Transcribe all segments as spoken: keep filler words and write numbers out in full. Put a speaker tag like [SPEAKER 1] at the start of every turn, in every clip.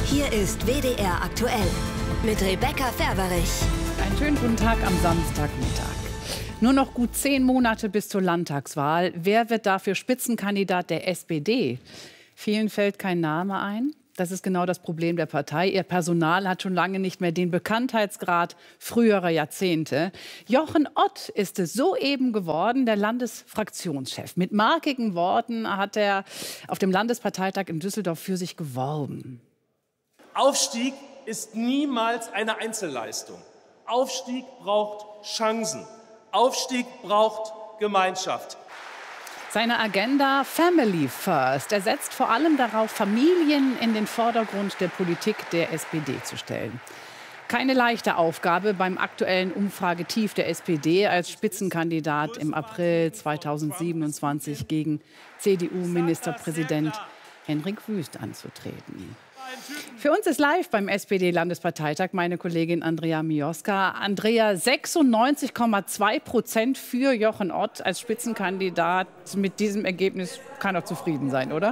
[SPEAKER 1] Hier ist W D R aktuell mit Rebecca Ferberich.
[SPEAKER 2] Einen schönen guten Tag am Samstagmittag. Nur noch gut zehn Monate bis zur Landtagswahl. Wer wird dafür Spitzenkandidat der S P D? Vielen fällt kein Name ein. Das ist genau das Problem der Partei. Ihr Personal hat schon lange nicht mehr den Bekanntheitsgrad früherer Jahrzehnte. Jochen Ott ist es soeben geworden, der Landesfraktionschef. Mit markigen Worten hat er auf dem Landesparteitag in Düsseldorf für sich geworben.
[SPEAKER 3] Aufstieg ist niemals eine Einzelleistung. Aufstieg braucht Chancen. Aufstieg braucht Gemeinschaft.
[SPEAKER 2] Seine Agenda Family First. Er setzt vor allem darauf, Familien in den Vordergrund der Politik der S P D zu stellen. Keine leichte Aufgabe beim aktuellen Umfragetief der S P D als Spitzenkandidat im April zweitausendsiebenundzwanzig gegen C D U-Ministerpräsident Hendrik Wüst anzutreten. Für uns ist live beim S P D-Landesparteitag meine Kollegin Andrea Mioska. Andrea, sechsundneunzig Komma zwei Prozent für Jochen Ott als Spitzenkandidat. Mit diesem Ergebnis kann er zufrieden sein, oder?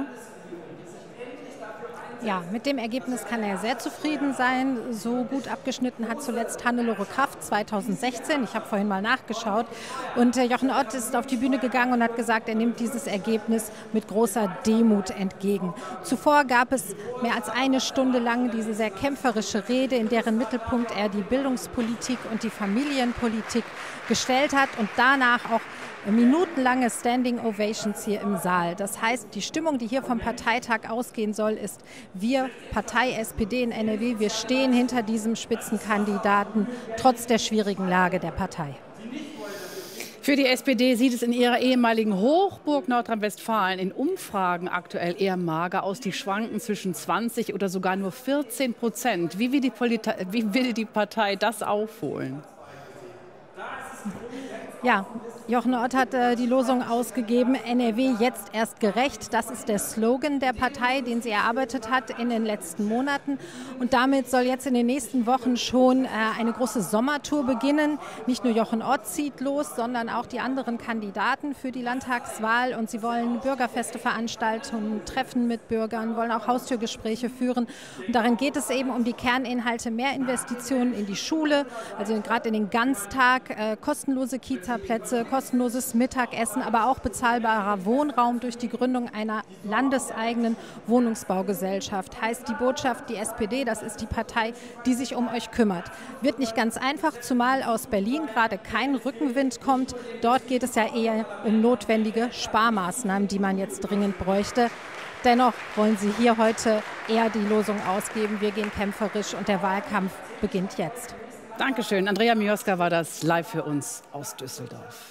[SPEAKER 4] Ja, mit dem Ergebnis kann er sehr zufrieden sein. So gut abgeschnitten hat zuletzt Hannelore Kraft zweitausendsechzehn. Ich habe vorhin mal nachgeschaut. Und äh, Jochen Ott ist auf die Bühne gegangen und hat gesagt, er nimmt dieses Ergebnis mit großer Demut entgegen. Zuvor gab es mehr als eine Stunde lang diese sehr kämpferische Rede, in deren Mittelpunkt er die Bildungspolitik und die Familienpolitik gestellt hat und danach auch minutenlange Standing Ovations hier im Saal. Das heißt, die Stimmung, die hier vom Parteitag ausgehen soll, ist: Wir, Partei S P D in N R W, wir stehen hinter diesem Spitzenkandidaten, trotz der schwierigen Lage der Partei.
[SPEAKER 2] Für die S P D sieht es in ihrer ehemaligen Hochburg Nordrhein-Westfalen in Umfragen aktuell eher mager aus. Die schwanken zwischen zwanzig oder sogar nur vierzehn Prozent. Wie will die, Polita- wie will die Partei das aufholen?
[SPEAKER 4] Ja, Jochen Ott hat äh, die Losung ausgegeben, N R W jetzt erst gerecht. Das ist der Slogan der Partei, den sie erarbeitet hat in den letzten Monaten. Und damit soll jetzt in den nächsten Wochen schon äh, eine große Sommertour beginnen. Nicht nur Jochen Ott zieht los, sondern auch die anderen Kandidaten für die Landtagswahl. Und sie wollen Bürgerfeste veranstalten, Treffen mit Bürgern, wollen auch Haustürgespräche führen. Und darin geht es eben um die Kerninhalte, mehr Investitionen in die Schule, also gerade in den Ganztag, äh, kostenlose Kita-Plätze, kostenloses Mittagessen, aber auch bezahlbarer Wohnraum durch die Gründung einer landeseigenen Wohnungsbaugesellschaft. Heißt die Botschaft, die S P D, das ist die Partei, die sich um euch kümmert. Wird nicht ganz einfach, zumal aus Berlin gerade kein Rückenwind kommt. Dort geht es ja eher um notwendige Sparmaßnahmen, die man jetzt dringend bräuchte. Dennoch wollen sie hier heute eher die Losung ausgeben. Wir gehen kämpferisch und der Wahlkampf beginnt jetzt.
[SPEAKER 2] Dankeschön. Andrea Mioska war das live für uns aus Düsseldorf.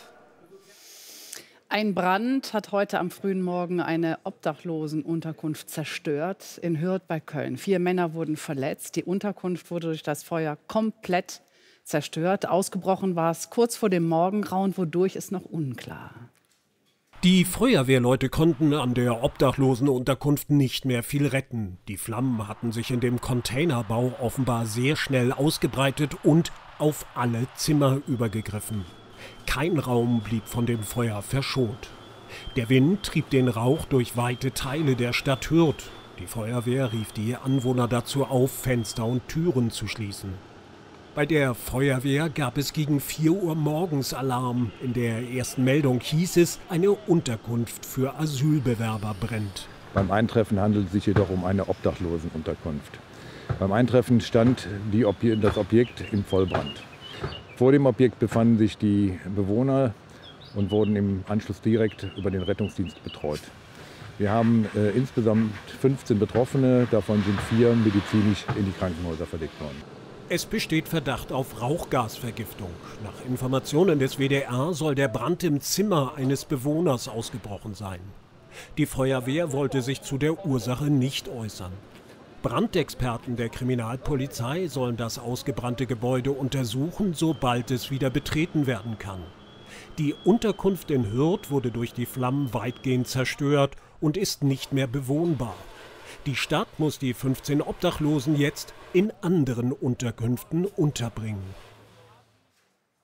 [SPEAKER 2] Ein Brand hat heute am frühen Morgen eine Obdachlosenunterkunft zerstört in Hürth bei Köln. Vier Männer wurden verletzt. Die Unterkunft wurde durch das Feuer komplett zerstört. Ausgebrochen war es kurz vor dem Morgengrauen, wodurch ist noch unklar.
[SPEAKER 5] Die Feuerwehrleute konnten an der Obdachlosenunterkunft nicht mehr viel retten. Die Flammen hatten sich in dem Containerbau offenbar sehr schnell ausgebreitet und auf alle Zimmer übergegriffen. Kein Raum blieb von dem Feuer verschont. Der Wind trieb den Rauch durch weite Teile der Stadt Hürth. Die Feuerwehr rief die Anwohner dazu auf, Fenster und Türen zu schließen. Bei der Feuerwehr gab es gegen vier Uhr morgens Alarm. In der ersten Meldung hieß es, eine Unterkunft für Asylbewerber brennt.
[SPEAKER 6] Beim Eintreffen handelt es sich jedoch um eine Obdachlosenunterkunft. Beim Eintreffen stand die Obje- das Objekt im Vollbrand. Vor dem Objekt befanden sich die Bewohner und wurden im Anschluss direkt über den Rettungsdienst betreut. Wir haben äh, insgesamt fünfzehn Betroffene, davon sind vier medizinisch in die Krankenhäuser verlegt worden.
[SPEAKER 5] Es besteht Verdacht auf Rauchgasvergiftung. Nach Informationen des W D R soll der Brand im Zimmer eines Bewohners ausgebrochen sein. Die Feuerwehr wollte sich zu der Ursache nicht äußern. Brandexperten der Kriminalpolizei sollen das ausgebrannte Gebäude untersuchen, sobald es wieder betreten werden kann. Die Unterkunft in Hürth wurde durch die Flammen weitgehend zerstört und ist nicht mehr bewohnbar. Die Stadt muss die fünfzehn Obdachlosen jetzt in anderen Unterkünften unterbringen.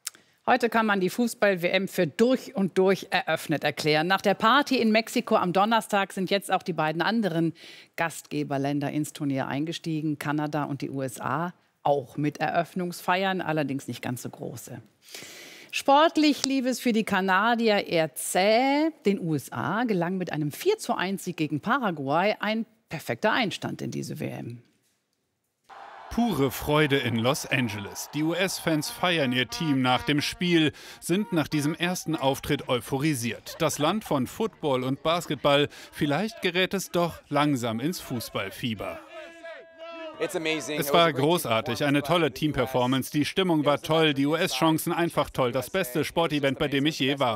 [SPEAKER 2] Heute kann man die Fußball-W M für durch und durch eröffnet erklären. Nach der Party in Mexiko am Donnerstag sind jetzt auch die beiden anderen Gastgeberländer ins Turnier eingestiegen. Kanada und die U S A, auch mit Eröffnungsfeiern, allerdings nicht ganz so große. Sportlich lief es für die Kanadier eher zäh. Den U S A gelang mit einem vier zu eins Sieg gegen Paraguay ein perfekter Einstand in diese W M.
[SPEAKER 7] Pure Freude in Los Angeles. Die U S-Fans feiern ihr Team nach dem Spiel, sind nach diesem ersten Auftritt euphorisiert. Das Land von Football und Basketball, vielleicht gerät es doch langsam ins Fußballfieber. Es war großartig, eine tolle Teamperformance, die Stimmung war toll, die U S-Chancen einfach toll, das beste Sportevent, bei dem ich je war.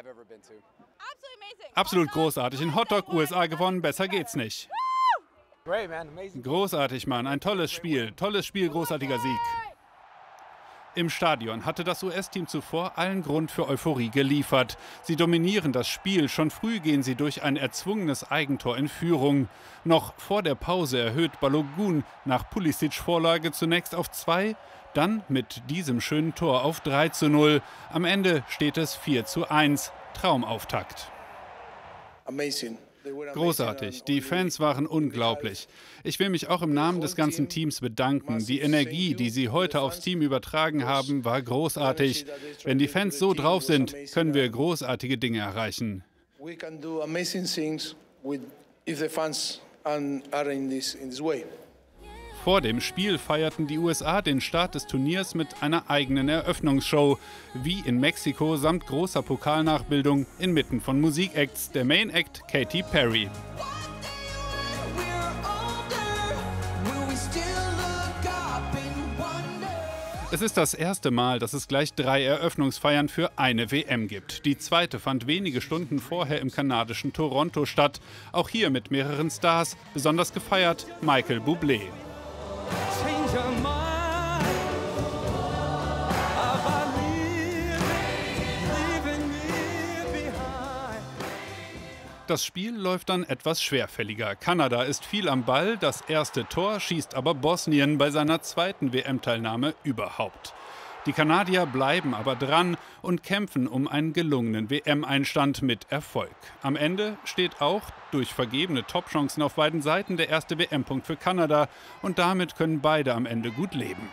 [SPEAKER 7] Absolut großartig, in Hotdog U S A gewonnen, besser geht's nicht. Großartig, Mann. Ein tolles Spiel. Tolles Spiel, großartiger Sieg. Im Stadion hatte das U S-Team zuvor allen Grund für Euphorie geliefert. Sie dominieren das Spiel. Schon früh gehen sie durch ein erzwungenes Eigentor in Führung. Noch vor der Pause erhöht Balogun nach Pulisic Vorlage zunächst auf zwei, dann mit diesem schönen Tor auf drei zu null. Am Ende steht es vier zu eins. Traumauftakt.
[SPEAKER 8] Amazing.
[SPEAKER 7] Großartig. Die Fans waren unglaublich. Ich will mich auch im Namen des ganzen Teams bedanken. Die Energie, die sie heute aufs Team übertragen haben, war großartig. Wenn die Fans so drauf sind, können wir großartige Dinge erreichen. Vor dem Spiel feierten die U S A den Start des Turniers mit einer eigenen Eröffnungsshow, wie in Mexiko samt großer Pokalnachbildung inmitten von Musikacts, der Main Act Katy Perry. Es ist das erste Mal, dass es gleich drei Eröffnungsfeiern für eine W M gibt. Die zweite fand wenige Stunden vorher im kanadischen Toronto statt, auch hier mit mehreren Stars, besonders gefeiert Michael Bublé. Das Spiel läuft dann etwas schwerfälliger. Kanada ist viel am Ball, das erste Tor schießt aber Bosnien bei seiner zweiten W M-Teilnahme überhaupt. Die Kanadier bleiben aber dran und kämpfen um einen gelungenen W M-Einstand mit Erfolg. Am Ende steht auch durch vergebene Topchancen auf beiden Seiten der erste W M-Punkt für Kanada und damit können beide am Ende gut leben.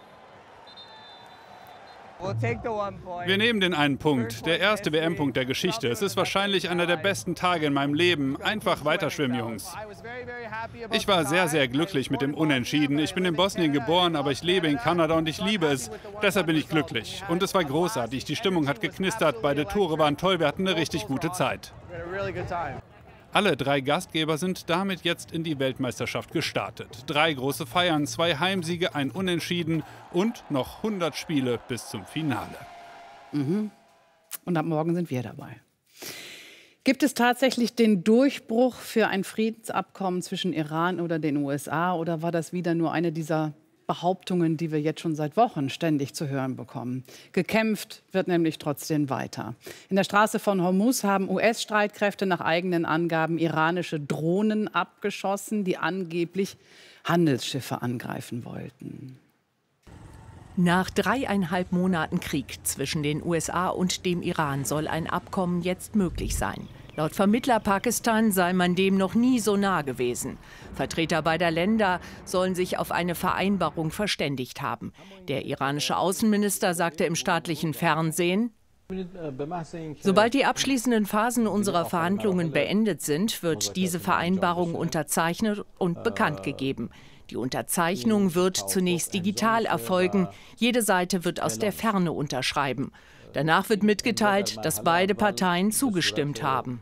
[SPEAKER 7] Wir nehmen den einen Punkt, der erste W M-Punkt der Geschichte. Es ist wahrscheinlich einer der besten Tage in meinem Leben. Einfach weiterschwimmen, Jungs. Ich war sehr, sehr glücklich mit dem Unentschieden. Ich bin in Bosnien geboren, aber ich lebe in Kanada und ich liebe es. Deshalb bin ich glücklich. Und es war großartig. Die Stimmung hat geknistert, beide Tore waren toll, wir hatten eine richtig gute Zeit. Alle drei Gastgeber sind damit jetzt in die Weltmeisterschaft gestartet. Drei große Feiern, zwei Heimsiege, ein Unentschieden und noch hundert Spiele bis zum Finale.
[SPEAKER 2] Mhm. Und ab morgen sind wir dabei. Gibt es tatsächlich den Durchbruch für ein Friedensabkommen zwischen Iran oder den U S A? Oder war das wieder nur eine dieser Behauptungen, die wir jetzt schon seit Wochen ständig zu hören bekommen? Gekämpft wird nämlich trotzdem weiter. In der Straße von Hormuz haben U S-Streitkräfte nach eigenen Angaben iranische Drohnen abgeschossen, die angeblich Handelsschiffe angreifen wollten.
[SPEAKER 9] Nach dreieinhalb Monaten Krieg zwischen den U S A und dem Iran soll ein Abkommen jetzt möglich sein. Laut Vermittler Pakistan sei man dem noch nie so nah gewesen. Vertreter beider Länder sollen sich auf eine Vereinbarung verständigt haben. Der iranische Außenminister sagte im staatlichen Fernsehen: Sobald die abschließenden Phasen unserer Verhandlungen beendet sind, wird diese Vereinbarung unterzeichnet und bekannt gegeben. Die Unterzeichnung wird zunächst digital erfolgen. Jede Seite wird aus der Ferne unterschreiben. Danach wird mitgeteilt, dass beide Parteien zugestimmt haben.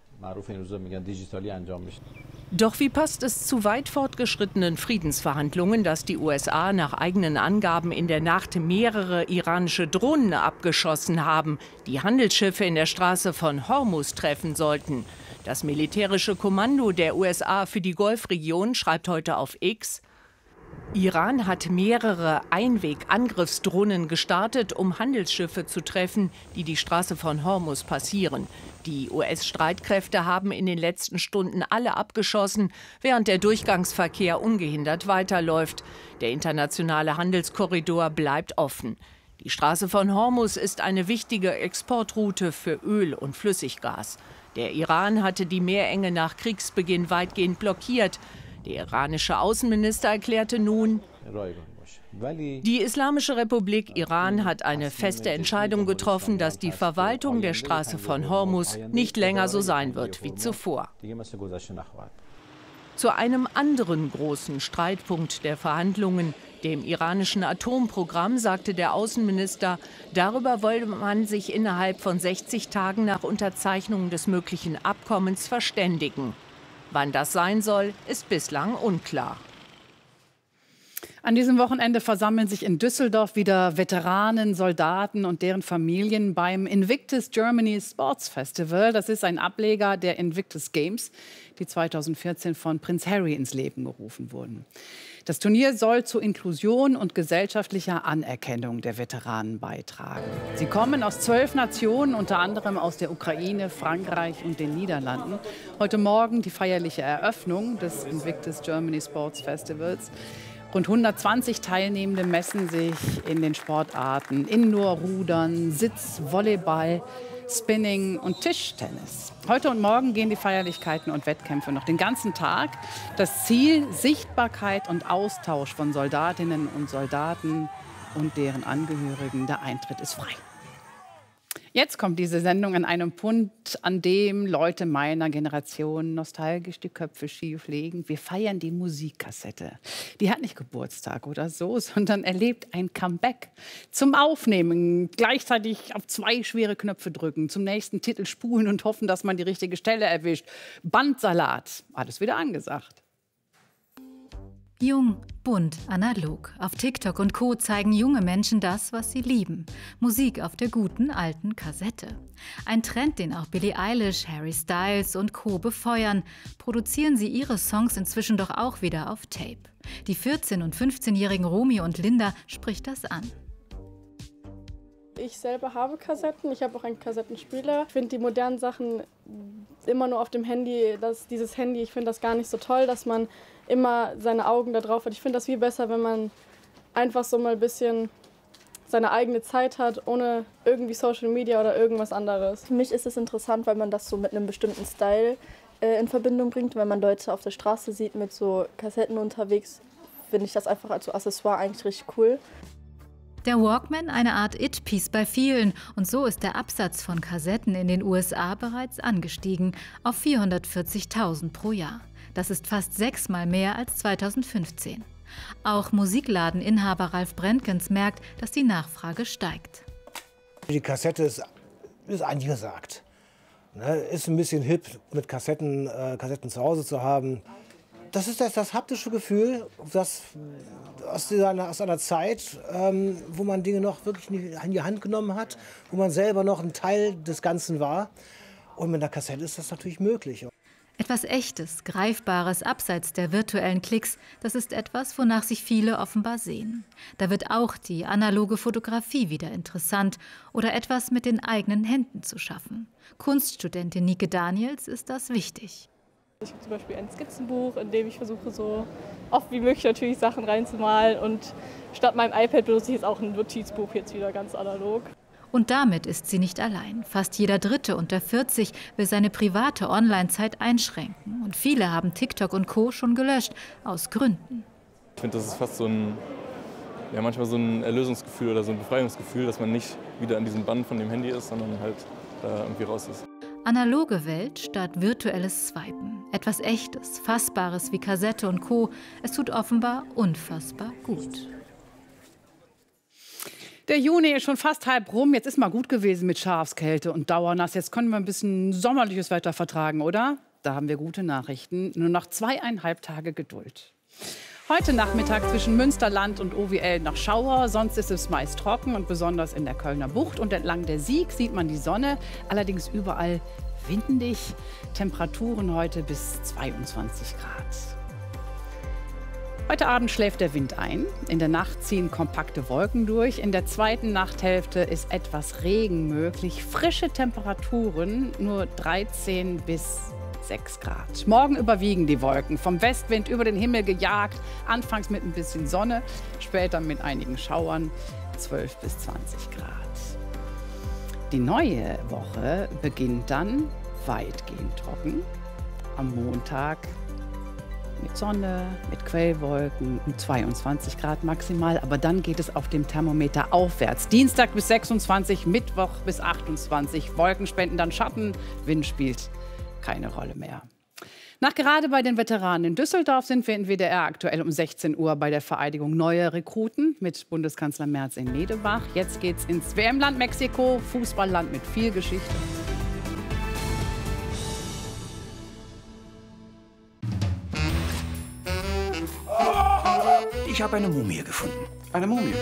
[SPEAKER 9] Doch wie passt es zu weit fortgeschrittenen Friedensverhandlungen, dass die U S A nach eigenen Angaben in der Nacht mehrere iranische Drohnen abgeschossen haben, die Handelsschiffe in der Straße von Hormuz treffen sollten? Das militärische Kommando der U S A für die Golfregion schreibt heute auf X: Iran hat mehrere Einweg-Angriffsdrohnen gestartet, um Handelsschiffe zu treffen, die die Straße von Hormuz passieren. Die U S-Streitkräfte haben in den letzten Stunden alle abgeschossen, während der Durchgangsverkehr ungehindert weiterläuft. Der internationale Handelskorridor bleibt offen. Die Straße von Hormuz ist eine wichtige Exportroute für Öl und Flüssiggas. Der Iran hatte die Meerenge nach Kriegsbeginn weitgehend blockiert. Der iranische Außenminister erklärte nun, die Islamische Republik Iran hat eine feste Entscheidung getroffen, dass die Verwaltung der Straße von Hormuz nicht länger so sein wird wie zuvor. Zu einem anderen großen Streitpunkt der Verhandlungen, dem iranischen Atomprogramm, sagte der Außenminister, darüber wolle man sich innerhalb von sechzig Tagen nach Unterzeichnung des möglichen Abkommens verständigen. Wann das sein soll, ist bislang unklar.
[SPEAKER 2] An diesem Wochenende versammeln sich in Düsseldorf wieder Veteranen, Soldaten und deren Familien beim Invictus Germany Sports Festival. Das ist ein Ableger der Invictus Games, die zweitausendvierzehn von Prinz Harry ins Leben gerufen wurden. Das Turnier soll zur Inklusion und gesellschaftlicher Anerkennung der Veteranen beitragen. Sie kommen aus zwölf Nationen, unter anderem aus der Ukraine, Frankreich und den Niederlanden. Heute Morgen die feierliche Eröffnung des Invictus Germany Sports Festivals. Rund hundertzwanzig Teilnehmende messen sich in den Sportarten Indoor-Rudern, Sitz, Volleyball, Spinning und Tischtennis. Heute und morgen gehen die Feierlichkeiten und Wettkämpfe noch den ganzen Tag. Das Ziel: Sichtbarkeit und Austausch von Soldatinnen und Soldaten und deren Angehörigen. Der Eintritt ist frei. Jetzt kommt diese Sendung an einem Punkt, an dem Leute meiner Generation nostalgisch die Köpfe schief legen. Wir feiern die Musikkassette. Die hat nicht Geburtstag oder so, sondern erlebt ein Comeback. Zum Aufnehmen, gleichzeitig auf zwei schwere Knöpfe drücken, zum nächsten Titel spulen und hoffen, dass man die richtige Stelle erwischt. Bandsalat, alles wieder angesagt.
[SPEAKER 10] Jung, bunt, analog. Auf TikTok und Co. zeigen junge Menschen das, was sie lieben. Musik auf der guten alten Kassette. Ein Trend, den auch Billie Eilish, Harry Styles und Co. befeuern. Produzieren sie ihre Songs inzwischen doch auch wieder auf Tape. Die vierzehn- und fünfzehnjährigen Romy und Linda spricht das an.
[SPEAKER 11] Ich selber habe Kassetten, ich habe auch einen Kassettenspieler. Ich finde die modernen Sachen immer nur auf dem Handy, das, dieses Handy, ich finde das gar nicht so toll, dass man immer seine Augen da drauf hat. Ich finde das viel besser, wenn man einfach so mal ein bisschen seine eigene Zeit hat, ohne irgendwie Social Media oder irgendwas anderes.
[SPEAKER 12] Für mich ist es interessant, weil man das so mit einem bestimmten Style äh, in Verbindung bringt. Wenn man Leute auf der Straße sieht mit so Kassetten unterwegs, finde ich das einfach als so Accessoire eigentlich richtig cool.
[SPEAKER 10] Der Walkman eine Art It-Piece bei vielen und so ist der Absatz von Kassetten in den U S A bereits angestiegen auf vierhundertvierzigtausend pro Jahr. Das ist fast sechsmal mehr als zweitausendfünfzehn. Auch Musikladeninhaber Ralf Brentgens merkt, dass die Nachfrage steigt.
[SPEAKER 13] Die Kassette ist, ist angesagt. Ne, ist ein bisschen hip, mit Kassetten, äh, Kassetten zu Hause zu haben. Das ist das, das haptische Gefühl, das aus, dieser, aus einer Zeit, ähm, wo man Dinge noch wirklich in die Hand genommen hat, wo man selber noch ein Teil des Ganzen war. Und mit einer Kassette ist das natürlich möglich.
[SPEAKER 10] Etwas Echtes, Greifbares abseits der virtuellen Klicks, das ist etwas, wonach sich viele offenbar sehen. Da wird auch die analoge Fotografie wieder interessant oder etwas mit den eigenen Händen zu schaffen. Kunststudentin Nike Daniels ist das wichtig.
[SPEAKER 11] Ich habe zum Beispiel ein Skizzenbuch, in dem ich versuche, so oft wie möglich natürlich Sachen reinzumalen. Und statt meinem iPad benutze ich jetzt auch ein Notizbuch, jetzt wieder ganz analog.
[SPEAKER 10] Und damit ist sie nicht allein. Fast jeder Dritte unter vierzig will seine private Online-Zeit einschränken. Und viele haben TikTok und Co. schon gelöscht, aus Gründen.
[SPEAKER 14] Ich finde, das ist fast so ein, ja, manchmal so ein Erlösungsgefühl oder so ein Befreiungsgefühl, dass man nicht wieder an diesem Band von dem Handy ist, sondern halt da irgendwie raus ist.
[SPEAKER 10] Analoge Welt statt virtuelles Swipen. Etwas Echtes, Fassbares wie Kassette und Co. Es tut offenbar unfassbar gut.
[SPEAKER 2] Der Juni ist schon fast halb rum. Jetzt ist mal gut gewesen mit Schafskälte und Dauernass. Jetzt können wir ein bisschen sommerliches Wetter vertragen, oder? Da haben wir gute Nachrichten. Nur noch zweieinhalb Tage Geduld. Heute Nachmittag zwischen Münsterland und O W L noch Schauer. Sonst ist es meist trocken und besonders in der Kölner Bucht. Und entlang der Sieg sieht man die Sonne. Allerdings überall windig. Temperaturen heute bis zweiundzwanzig Grad. Heute Abend schläft der Wind ein. In der Nacht ziehen kompakte Wolken durch. In der zweiten Nachthälfte ist etwas Regen möglich. Frische Temperaturen, nur dreizehn bis sechs Grad. Morgen überwiegen die Wolken, vom Westwind über den Himmel gejagt, anfangs mit ein bisschen Sonne, später mit einigen Schauern, zwölf bis zwanzig Grad. Die neue Woche beginnt dann weitgehend trocken, am Montag mit Sonne, mit Quellwolken und zweiundzwanzig Grad maximal. Aber dann geht es auf dem Thermometer aufwärts. Dienstag bis sechsundzwanzig, Mittwoch bis achtundzwanzig. Wolken spenden dann Schatten, Wind spielt keine Rolle mehr. Nach gerade bei den Veteranen in Düsseldorf sind wir in W D R aktuell um sechzehn Uhr bei der Vereidigung neuer Rekruten mit Bundeskanzler Merz in Medebach. Jetzt geht's ins W M-Land Mexiko, Fußballland mit viel Geschichte.
[SPEAKER 15] Ich habe eine Mumie gefunden. Eine Mumie.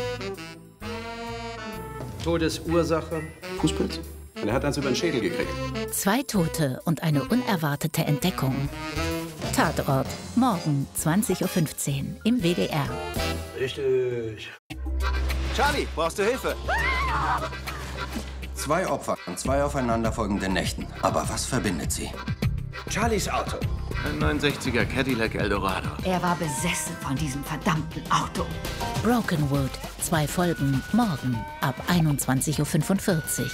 [SPEAKER 15] Todesursache? Fußpilz. Und er hat eins über den Schädel gekriegt.
[SPEAKER 16] Zwei Tote und eine unerwartete Entdeckung. Tatort. Morgen zwanzig Uhr fünfzehn im W D R.
[SPEAKER 15] Richtig. Charlie, brauchst du Hilfe?
[SPEAKER 17] Zwei Opfer an zwei aufeinanderfolgenden Nächten. Aber was verbindet sie?
[SPEAKER 15] Charlies Auto.
[SPEAKER 18] Ein neunundsechziger Cadillac Eldorado.
[SPEAKER 16] Er war besessen von diesem verdammten Auto. Brokenwood. Zwei Folgen morgen ab einundzwanzig Uhr fünfundvierzig.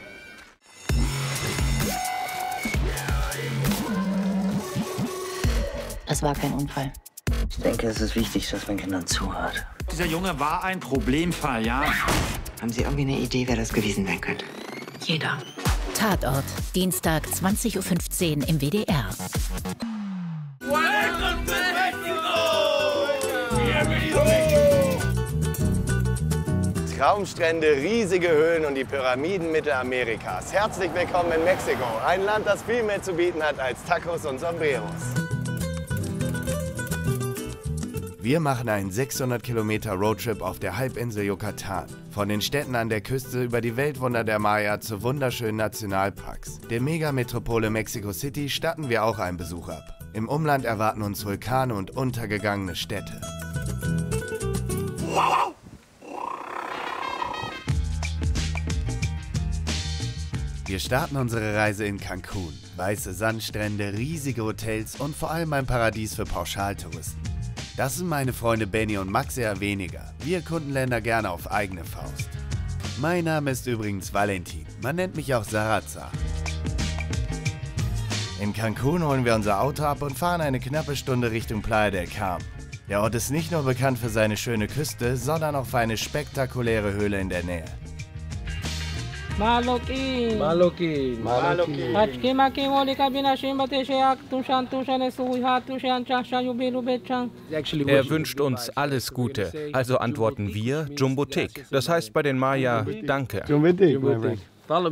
[SPEAKER 19] Es war kein Unfall. Ich denke, es ist wichtig, dass man Kindern zuhört.
[SPEAKER 20] Dieser Junge war ein Problemfall, ja?
[SPEAKER 19] Haben Sie irgendwie eine Idee, wer das gewesen sein könnte?
[SPEAKER 16] Jeder. Tatort. Dienstag zwanzig Uhr fünfzehn im W D R.
[SPEAKER 21] Welcome to Mexico!
[SPEAKER 22] Traumstrände, riesige Höhlen und die Pyramiden Mittelamerikas. Herzlich willkommen in Mexiko, ein Land, das viel mehr zu bieten hat als Tacos und Sombreros.
[SPEAKER 23] Wir machen einen sechshundert Kilometer Roadtrip auf der Halbinsel Yucatan. Von den Städten an der Küste über die Weltwunder der Maya zu wunderschönen Nationalparks. Der Megametropole Mexico City statten wir auch einen Besuch ab. Im Umland erwarten uns Vulkane und untergegangene Städte. Wir starten unsere Reise in Cancun. Weiße Sandstrände, riesige Hotels und vor allem ein Paradies für Pauschaltouristen. Das sind meine Freunde Benny und Max eher weniger. Wir erkunden Länder gerne auf eigene Faust. Mein Name ist übrigens Valentin. Man nennt mich auch Sarazar. In Cancun holen wir unser Auto ab und fahren eine knappe Stunde Richtung Playa del Carmen. Der Ort ist nicht nur bekannt für seine schöne Küste, sondern auch für eine spektakuläre Höhle in der Nähe.
[SPEAKER 24] Malokin. Malokin. Malokin.
[SPEAKER 25] Er wünscht uns alles Gute. Also antworten wir Jumbotik. Das heißt bei den Maya Danke.
[SPEAKER 22] Jumbotik.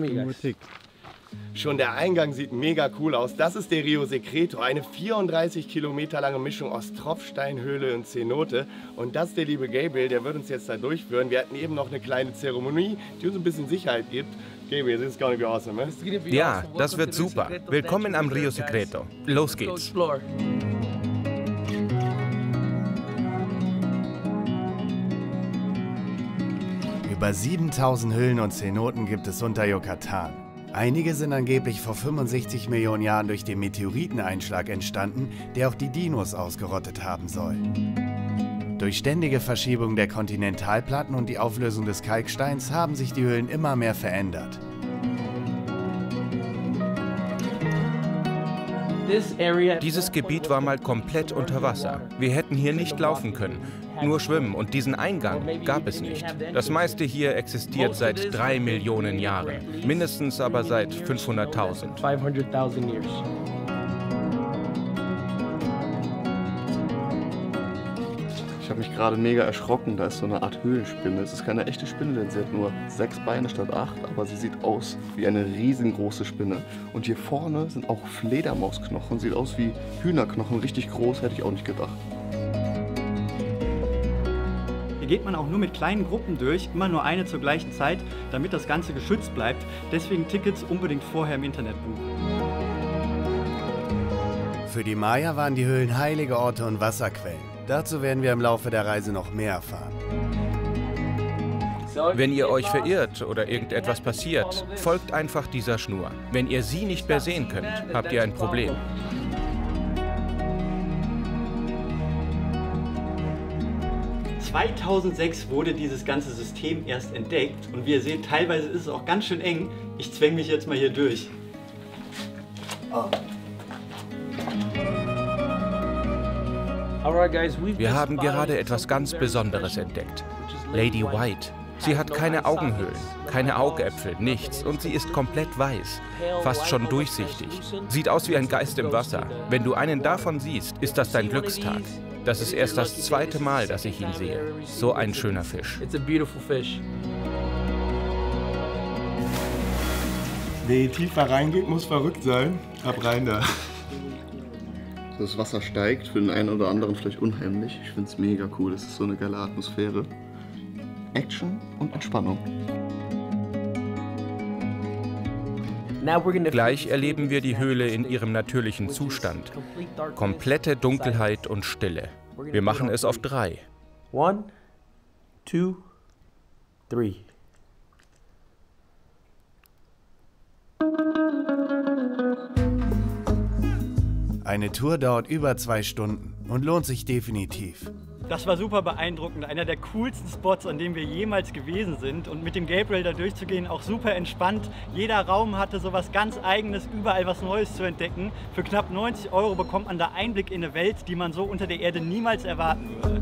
[SPEAKER 22] Schon der Eingang sieht mega cool aus. Das ist der Rio Secreto, eine vierunddreißig Kilometer lange Mischung aus Tropfsteinhöhle und Cenote. Und das ist der liebe Gabriel, der wird uns jetzt da durchführen. Wir hatten eben noch eine kleine Zeremonie, die uns ein bisschen Sicherheit gibt. Gabriel, this is gonna be awesome, eh?
[SPEAKER 25] Ja, das wird super. Willkommen am Rio Secreto. Los geht's.
[SPEAKER 23] Über siebentausend Höhlen und Cenoten gibt es unter Yucatan. Einige sind angeblich vor fünfundsechzig Millionen Jahren durch den Meteoriteneinschlag entstanden, der auch die Dinos ausgerottet haben soll. Durch ständige Verschiebung der Kontinentalplatten und die Auflösung des Kalksteins haben sich die Höhlen immer mehr verändert.
[SPEAKER 25] Dieses Gebiet war mal komplett unter Wasser. Wir hätten hier nicht laufen können, nur schwimmen und diesen Eingang gab es nicht. Das meiste hier existiert seit drei Millionen Jahren, mindestens aber seit fünfhunderttausend.
[SPEAKER 14] Ich habe mich gerade mega erschrocken, da ist so eine Art Höhlenspinne. Es ist keine echte Spinne, denn sie hat nur sechs Beine statt acht, aber sie sieht aus wie eine riesengroße Spinne. Und hier vorne sind auch Fledermausknochen, sieht aus wie Hühnerknochen, richtig groß, hätte ich auch nicht gedacht.
[SPEAKER 26] Hier geht man auch nur mit kleinen Gruppen durch, immer nur eine zur gleichen Zeit, damit das Ganze geschützt bleibt. Deswegen Tickets unbedingt vorher im Internet buchen.
[SPEAKER 23] Für die Maya waren die Höhlen heilige Orte und Wasserquellen. Dazu werden wir im Laufe der Reise noch mehr erfahren.
[SPEAKER 25] Wenn ihr euch verirrt oder irgendetwas passiert, folgt einfach dieser Schnur. Wenn ihr sie nicht mehr sehen könnt, habt ihr ein Problem.
[SPEAKER 26] zweitausendsechs wurde dieses ganze System erst entdeckt und wie ihr seht, teilweise ist es auch ganz schön eng. Ich zwänge mich jetzt mal hier durch. Oh.
[SPEAKER 25] Wir haben gerade etwas ganz Besonderes entdeckt. Lady White. Sie hat keine Augenhöhlen, keine Augäpfel, nichts und sie ist komplett weiß, fast schon durchsichtig. Sieht aus wie ein Geist im Wasser. Wenn du einen davon siehst, ist das dein Glückstag. Das ist erst das zweite Mal, dass ich ihn sehe. So ein schöner Fisch.
[SPEAKER 22] Wer hier tiefer reingeht, muss verrückt sein. Ab rein da.
[SPEAKER 14] Das Wasser steigt, für den einen oder anderen vielleicht unheimlich. Ich finde es mega cool, es ist so eine geile Atmosphäre. Action und Entspannung.
[SPEAKER 25] Gleich erleben wir die Höhle in ihrem natürlichen Zustand. Komplette Dunkelheit und Stille. Wir machen es auf drei.
[SPEAKER 1] One, two, three.
[SPEAKER 23] Eine Tour dauert über zwei Stunden und lohnt sich definitiv.
[SPEAKER 26] Das war super beeindruckend, einer der coolsten Spots, an dem wir jemals gewesen sind. Und mit dem Gabriel da durchzugehen, auch super entspannt. Jeder Raum hatte so was ganz Eigenes, überall was Neues zu entdecken. Für knapp neunzig Euro bekommt man da Einblick in eine Welt, die man so unter der Erde niemals erwarten würde.